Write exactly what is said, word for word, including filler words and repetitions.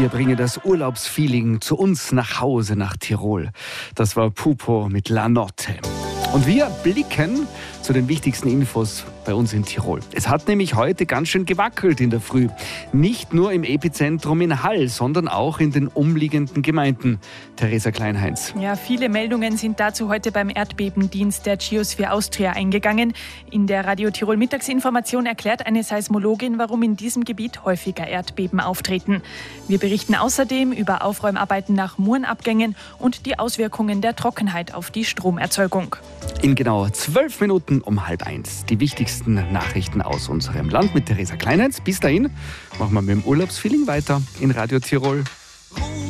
Wir bringen das Urlaubsfeeling zu uns nach Hause nach Tirol. Das war Pupo mit La Notte. Und wir blicken zu den wichtigsten Infos bei uns in Tirol. Es hat nämlich heute ganz schön gewackelt in der Früh. Nicht nur im Epizentrum in Hall, sondern auch in den umliegenden Gemeinden. Theresa Kleinheinz. Ja, viele Meldungen sind dazu heute beim Erdbebendienst der Geosphere Austria eingegangen. In der Radio Tirol Mittagsinformation erklärt eine Seismologin, warum in diesem Gebiet häufiger Erdbeben auftreten. Wir berichten außerdem über Aufräumarbeiten nach Murenabgängen und die Auswirkungen der Trockenheit auf die Stromerzeugung. In genau zwölf Minuten um halb eins. Die wichtigsten Nachrichten aus unserem Land mit Theresa Kleinheinz. Bis dahin machen wir mit dem Urlaubsfeeling weiter in Radio Tirol.